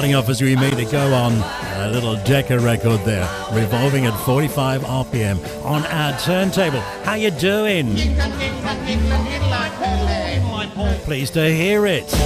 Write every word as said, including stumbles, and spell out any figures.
Off as we made it go on a little Decca record there, revolving at forty-five R P M on our turntable. How you doing? Pleased to hear it.